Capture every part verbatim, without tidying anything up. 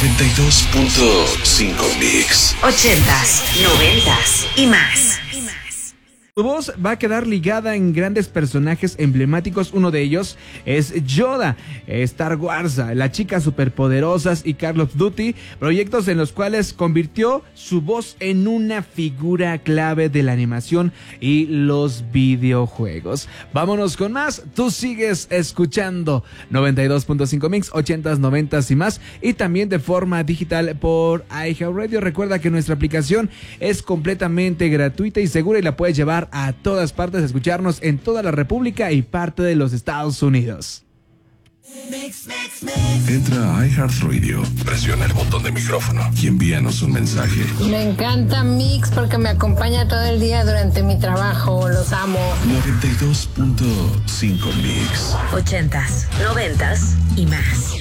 noventa y dos punto cinco Mix. Ochentas, noventas y más. Tu voz va a quedar ligada en grandes personajes emblemáticos. Uno de ellos es Yoda, Star Wars, La Chica Superpoderosas y Call of Duty, proyectos en los cuales convirtió su voz en una figura clave de la animación y los videojuegos. Vámonos con más. Tú sigues escuchando noventa y dos punto cinco Mix, ochentas, noventas y más, y también de forma digital por iHeartRadio. Recuerda que nuestra aplicación es completamente gratuita y segura y la puedes llevar a todas partes, a escucharnos en toda la República y parte de los Estados Unidos. Entra a iHeartRadio, presiona el botón de micrófono y envíanos un mensaje. Me encanta Mix porque me acompaña todo el día durante mi trabajo. Los amo. noventa y dos punto cinco Mix. Ochentas, noventas y más.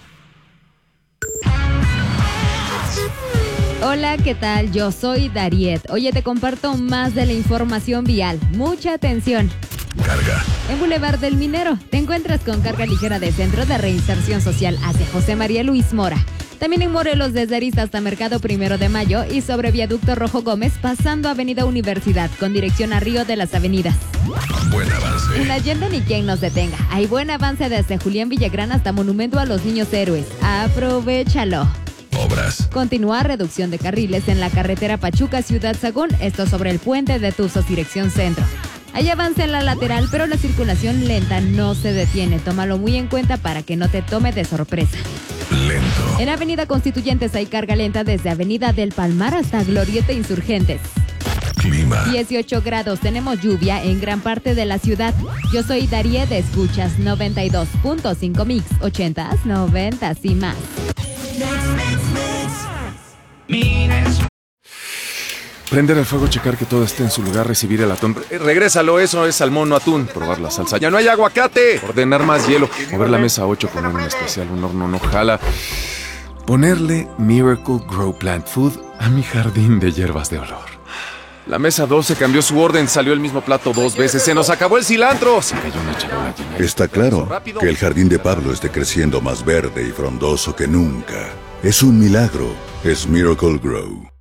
Hola, ¿qué tal? Yo soy Dariet. Oye, te comparto más de la información vial. Mucha atención. Carga. En Boulevard del Minero te encuentras con carga ligera de Centro de Reinserción Social hacia José María Luis Mora. También en Morelos desde Arista hasta Mercado Primero de Mayo y sobre Viaducto Rojo Gómez pasando Avenida Universidad con dirección a Río de las Avenidas. Buen avance. En la Allende ni quien nos detenga. Hay buen avance desde Julián Villagrán hasta Monumento a los Niños Héroes. Aprovechalo. Obras. Continúa reducción de carriles en la carretera Pachuca-Ciudad Sagún, esto sobre el puente de Tuzos, dirección centro. Hay avance en la lateral, pero la circulación lenta no se detiene. Tómalo muy en cuenta para que no te tome de sorpresa. Lento. En Avenida Constituyentes hay carga lenta desde Avenida del Palmar hasta Glorieta Insurgentes. Clima. dieciocho grados, tenemos lluvia en gran parte de la ciudad. Yo soy Dariet, escuchas noventa y dos punto cinco Mix, ochentas, noventas y más. Prender el fuego, checar que todo esté en su lugar, recibir el atún. Eh, Regrésalo, eso es salmón, no atún. Probar la salsa. ¡Ya no hay aguacate! Ordenar más hielo. Mover la mesa ocho con un especial, un horno no jala. Ponerle Miracle Grow Plant Food a mi jardín de hierbas de olor. La mesa doce cambió su orden, salió el mismo plato dos veces. ¡Se nos acabó el cilantro! Se cayó una charola llena de- Está claro que el jardín de Pablo esté creciendo más verde y frondoso que nunca. Es un milagro. Es Miracle Grow.